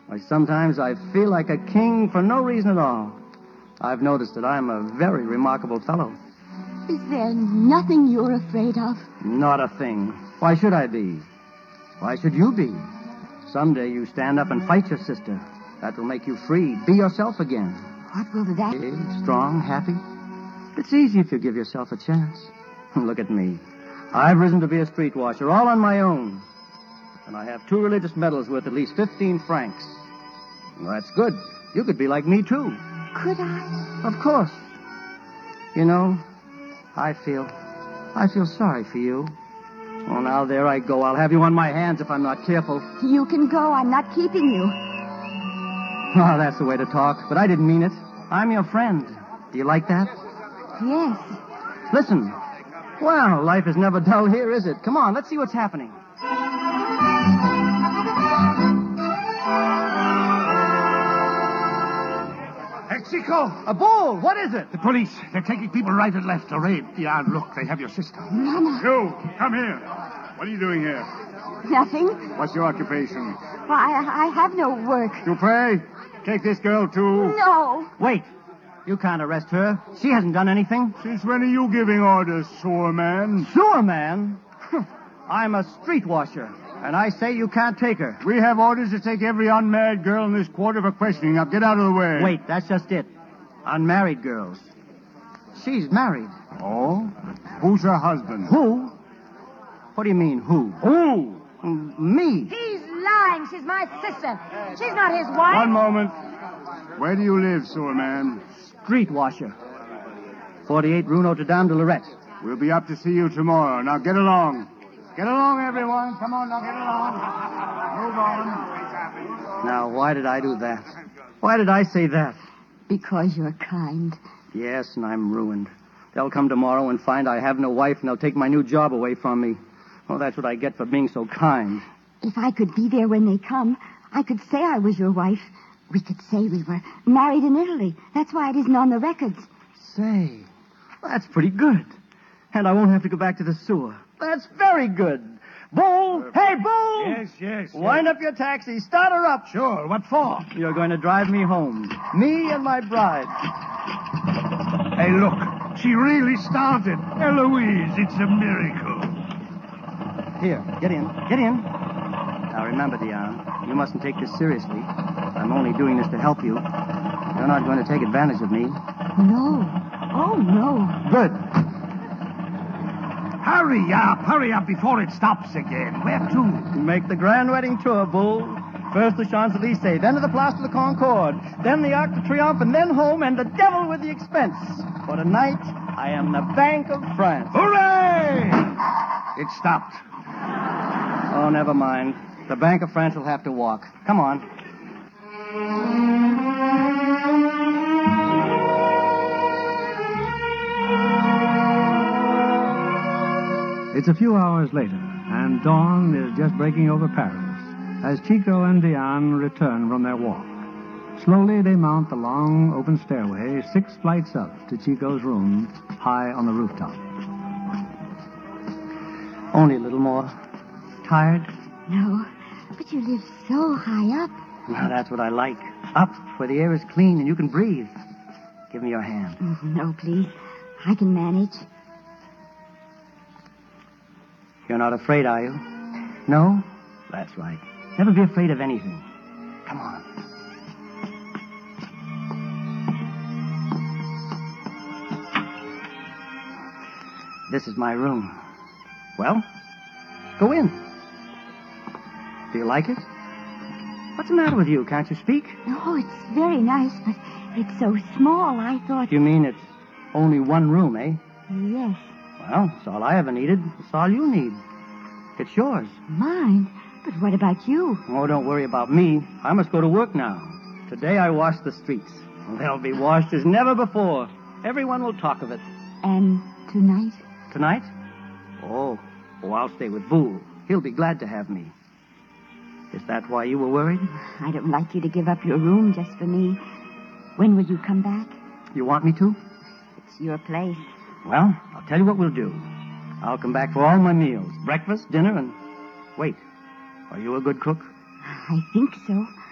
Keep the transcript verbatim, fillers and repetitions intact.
Why, sometimes I feel like a king for no reason at all. I've noticed that I'm a very remarkable fellow. Is there nothing you're afraid of? Not a thing. Why should I be? Why should you be? Someday you stand up and fight your sister. That will make you free. Be yourself again. What will that... Big, strong, happy. It's easy if you give yourself a chance. Look at me. I've risen to be a street washer, all on my own. And I have two religious medals worth at least fifteen francs. Well, that's good. You could be like me, too. Could I? Of course. You know, I feel... I feel sorry for you. Oh, now there I go. I'll have you on my hands if I'm not careful. You can go. I'm not keeping you. Oh, that's the way to talk. But I didn't mean it. I'm your friend. Do you like that? Yes. Listen. Well, life is never dull here, is it? Come on, let's see what's happening. Mexico! A bull! What is it? The police. They're taking people right and left to raid. Yeah, look, they have your sister. Mama. You, come here. What are you doing here? Nothing. What's your occupation? Why, I, I have no work. Dupre, take this girl, too. No. Wait. You can't arrest her. She hasn't done anything. Since when are you giving orders, sewer man? Sewer man? I'm a street washer, and I say you can't take her. We have orders to take every unmarried girl in this quarter for questioning. Now, get out of the way. Wait, that's just it. Unmarried girls. She's married. Oh? Who's her husband? Who? What do you mean, who? Who? Mm, Me. He's lying. She's my sister. She's not his wife. One moment. Where do you live, sewer man? Street washer. forty-eight Rue Notre Dame de Lorette. We'll be up to see you tomorrow. Now, get along. Get along, everyone. Come on, now, get along. Move on. Now, why did I do that? Why did I say that? Because you're kind. Yes, and I'm ruined. They'll come tomorrow and find I have no wife, and they'll take my new job away from me. Oh, that's what I get for being so kind. If I could be there when they come, I could say I was your wife. We could say we were married in Italy. That's why it isn't on the records. Say, that's pretty good. And I won't have to go back to the sewer. That's very good. Bull! Hey, Bull! Yes, yes, yes. Wind up your taxi. Start her up. Sure, what for? You're going to drive me home. Me and my bride. Hey, look. She really started. Eloise, it's a miracle. Here, get in. Get in. Now, remember, Dion, you mustn't take this seriously. I'm only doing this to help you. You're not going to take advantage of me. No. Oh, no. Good. Hurry up, hurry up before it stops again. Where to? Make the grand wedding tour, Bull. First the Champs-Élysées, then to the Place de la Concorde, then the Arc de Triomphe, and then home, and the devil with the expense. For tonight, I am the Bank of France. Hooray! It stopped. Oh, never mind. The Bank of France will have to walk. Come on. It's a few hours later, and dawn is just breaking over Paris as Chico and Diane return from their walk. Slowly they mount the long, open stairway six flights up to Chico's room high on the rooftop. Only a little more. Tired? No, but you live so high up. Well, that's what I like. Up, where the air is clean and you can breathe. Give me your hand. Oh, no, please. I can manage. You're not afraid, are you? No? That's right. Never be afraid of anything. Come on. This is my room. Well, go in. Do you like it? What's the matter with you? Can't you speak? Oh, it's very nice, but it's so small, I thought... You mean it's only one room, eh? Yes. Well, it's all I ever needed. It's all you need. It's yours. Mine? But what about you? Oh, don't worry about me. I must go to work now. Today I wash the streets. They'll be washed as never before. Everyone will talk of it. And tonight? Tonight? Oh, oh, I'll stay with Bull. He'll be glad to have me. Is that why you were worried? I don't like you to give up your room just for me. When will you come back? You want me to? It's your place. Well, I'll tell you what we'll do. I'll come back for all my meals. Breakfast, dinner, and... Wait. Are you a good cook? I think so.